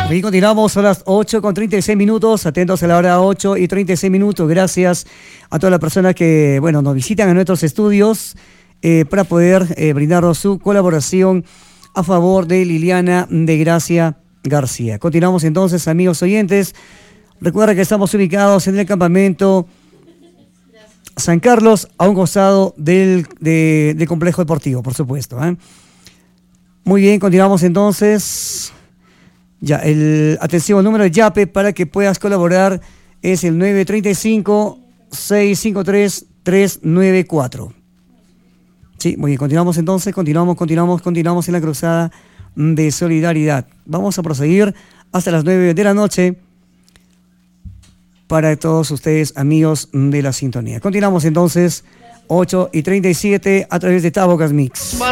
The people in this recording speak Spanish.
Aquí continuamos, son las 8:36, atentos a la hora 8:36. Gracias a todas las personas que, bueno, nos visitan en nuestros estudios para poder brindarnos su colaboración a favor de Liliana de Gracia García. Continuamos entonces, amigos oyentes. Recuerda que estamos ubicados en el campamento San Carlos, a un costado del complejo deportivo, por supuesto. Muy bien, continuamos entonces. Ya, atención, el número de YAPE para que puedas colaborar es el 935-653-394. Sí, muy bien, continuamos entonces, continuamos en la cruzada de solidaridad. Vamos a proseguir hasta las 9 de la noche para todos ustedes, amigos de la sintonía. Continuamos entonces, 8:37 a través de Tabocas Mix.